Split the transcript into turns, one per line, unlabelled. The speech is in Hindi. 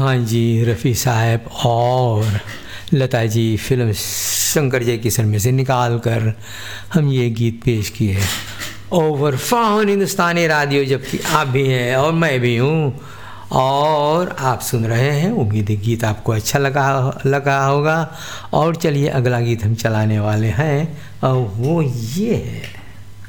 हाँ जी, रफ़ी साहब और लता जी फिल्म शंकर जय किशन में से निकाल कर हम ये गीत पेश किए हैं ओवर फाउन हिंदुस्तानी रेडियो, जबकि आप भी हैं और मैं भी हूँ और आप सुन रहे हैं। उम्मीद है गीत आपको अच्छा लगा होगा। और चलिए अगला गीत हम चलाने वाले हैं और वो ये है।